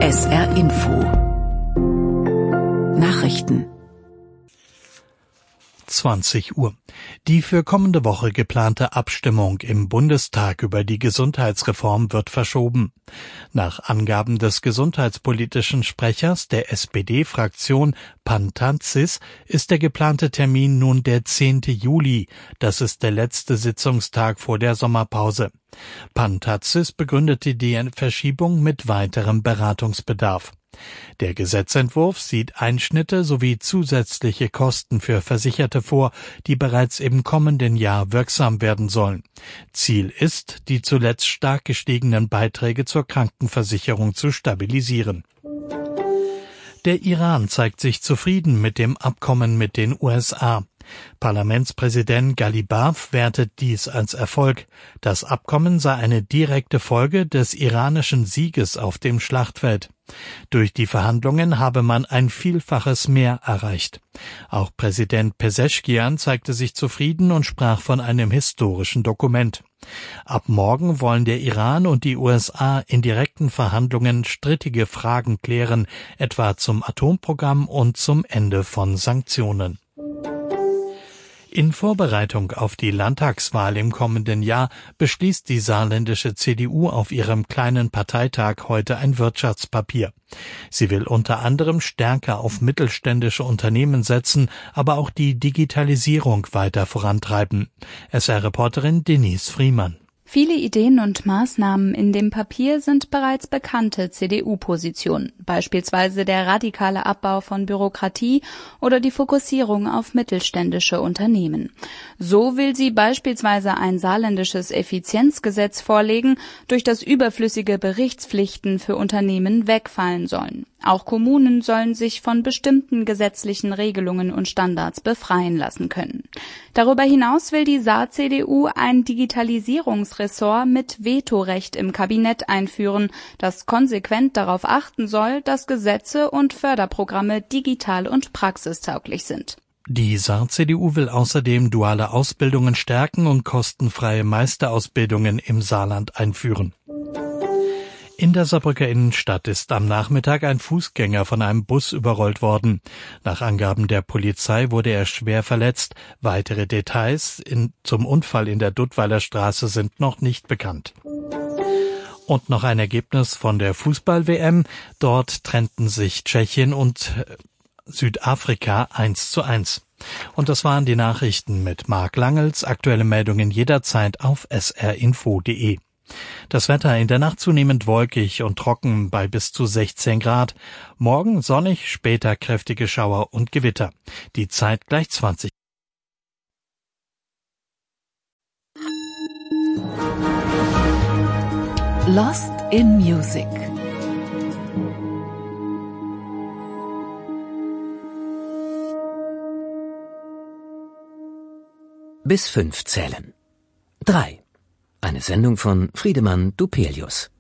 SR Info Nachrichten 20 Uhr. Die für kommende Woche geplante Abstimmung im Bundestag über die Gesundheitsreform wird verschoben. Nach Angaben des gesundheitspolitischen Sprechers der SPD-Fraktion Pantazis ist der geplante Termin nun der 10. Juli. Das ist der letzte Sitzungstag vor der Sommerpause. Pantazis begründete die Verschiebung mit weiterem Beratungsbedarf. Der Gesetzentwurf sieht Einschnitte sowie zusätzliche Kosten für Versicherte vor, die bereits im kommenden Jahr wirksam werden sollen. Ziel ist, die zuletzt stark gestiegenen Beiträge zur Krankenversicherung zu stabilisieren. Der Iran zeigt sich zufrieden mit dem Abkommen mit den USA. Parlamentspräsident Ghalibaf wertet dies als Erfolg. Das Abkommen sei eine direkte Folge des iranischen Sieges auf dem Schlachtfeld. Durch die Verhandlungen habe man ein Vielfaches mehr erreicht. Auch Präsident Pezeshkian zeigte sich zufrieden und sprach von einem historischen Dokument. Ab morgen wollen der Iran und die USA in direkten Verhandlungen strittige Fragen klären, etwa zum Atomprogramm und zum Ende von Sanktionen. In Vorbereitung auf die Landtagswahl im kommenden Jahr beschließt die saarländische CDU auf ihrem kleinen Parteitag heute ein Wirtschaftspapier. Sie will unter anderem stärker auf mittelständische Unternehmen setzen, aber auch die Digitalisierung weiter vorantreiben. SR-Reporterin Denise Friemann. Viele Ideen und Maßnahmen in dem Papier sind bereits bekannte CDU-Positionen, beispielsweise der radikale Abbau von Bürokratie oder die Fokussierung auf mittelständische Unternehmen. So will sie beispielsweise ein saarländisches Effizienzgesetz vorlegen, durch das überflüssige Berichtspflichten für Unternehmen wegfallen sollen. Auch Kommunen sollen sich von bestimmten gesetzlichen Regelungen und Standards befreien lassen können. Darüber hinaus will die Saar-CDU ein Digitalisierungsressort mit Vetorecht im Kabinett einführen, das konsequent darauf achten soll, dass Gesetze und Förderprogramme digital und praxistauglich sind. Die Saar-CDU will außerdem duale Ausbildungen stärken und kostenfreie Meisterausbildungen im Saarland einführen. In der Saarbrücker Innenstadt ist am Nachmittag ein Fußgänger von einem Bus überrollt worden. Nach Angaben der Polizei wurde er schwer verletzt. Weitere Details zum Unfall in der Duttweiler Straße sind noch nicht bekannt. Und noch ein Ergebnis von der Fußball-WM. Dort trennten sich Tschechien und Südafrika 1:1. Und das waren die Nachrichten mit Marc Langels. Aktuelle Meldungen jederzeit auf srinfo.de. Das Wetter in der Nacht zunehmend wolkig und trocken bei bis zu 16 Grad. Morgen sonnig, später kräftige Schauer und Gewitter. Die Zeit gleich 20. Lost in Music. Bis 5 zählen. 3. Eine Sendung von Friedemann Dupelius.